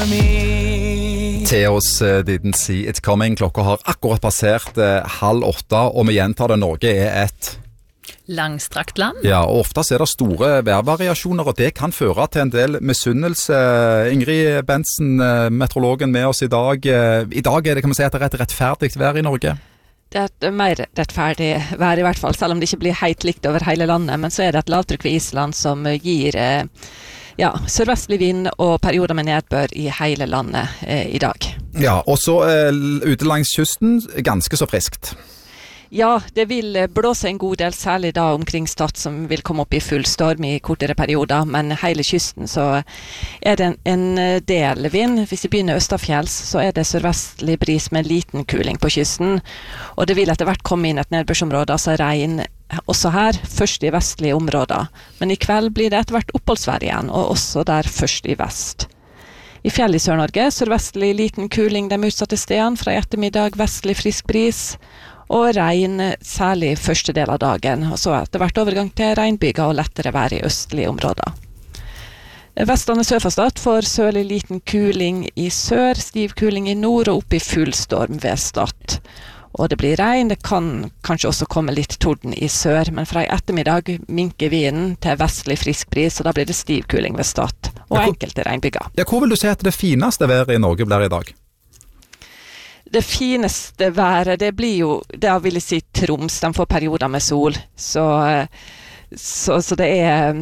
Theos didn't see it coming. Klokka har akkurat passert 7:30, og vi gjentar det. Norge et langstrakt land. Ja, og ofte er det store værvariasjoner, og det kan føre til en del misunnelse. Ingrid Bensen, meteorologen med oss i dag. I dag det, kan man si, at det et rettferdig vær i Norge? Det et mer rettferdig vær i hvert fall, selv om det ikke blir helt likt over hele landet. Men så det et lavtrykk ved Island som gir sørvestlig vind og perioder med nedbør i hele landet i dag. Ja, og så ute langs kysten, ganske så friskt. Ja, det vil blåse en god del, særlig da omkring Stad, som vil komme opp i full storm i kortere perioder, men hele kysten så det en del vind. Hvis vi begynner østafjells, så det sørvestlig bris med en liten kuling på kysten, og det vil etter hvert komme inn et nedbørsområde, altså regn også her, først i vestlige områder. Men i kveld blir det etter hvert oppholdsvær igjen, og også der først i vest. I fjell i Sør-Norge, sørvestlig liten kuling de utsatte stedene, fra i ettermiddag vestlig frisk bris, og regn særlig første del av dagen, og så etter hvert overgang til regnbyger og lettere vær i østlige områder. Vestlandet sør for Stad får sørlig liten kuling i sør, stiv kuling i nord og opp i full storm ved Stad. Og det blir regn, det kan kanskje også komme litt torden i sør, men fra i ettermiddag minker vinden til vestlig frisk bris, og da blir det stiv kuling ved Stad, og enkelte regnbyger. Ja, hvor vil du si at det fineste været i Norge blir i dag? Det fineste været, det blir jo, det vil jeg si Troms, de får perioder med sol, så det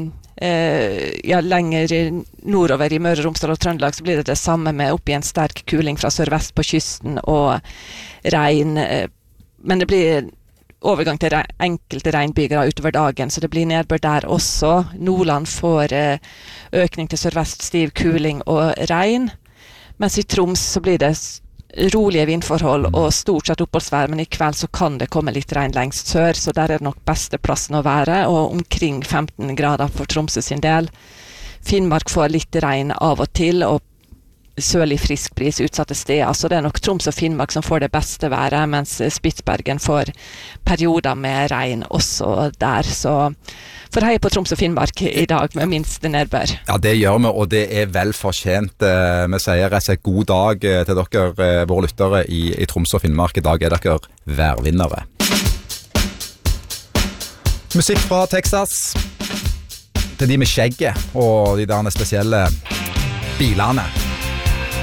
lenger nordover i Møre og Romsdal og Trøndelag så blir det samme med opp i en sterk kuling fra sørvest på kysten og regn, men det blir overgang til enkelte regnbyger utover dagen, så det blir nedbør der også. Nordland får økning til sørvest, stiv kuling og regn, mens i Troms så blir det rolige vindforhold og stort sett oppholdsvær, men i kveld så kan det komme litt regn lengst sør, så der det nok beste plassen å være, og omkring 15 grader for Tromsø sin del. Finnmark får litt regn av og til, og sørlig frisk bris utsatte steder, så det nok Troms og Finnmark som får det beste været, mens Spitsbergen får perioder med regn også der, så får heie på Troms og Finnmark i dag med minste nedbør. Ja, det gjør vi, og det vel fortjent. Vi sier rett og slett god dag til dere, våre lyttere i Troms og Finnmark. I dag dere værvinnere. Musikk fra Texas til de med skjegget og de der spesielle bilene.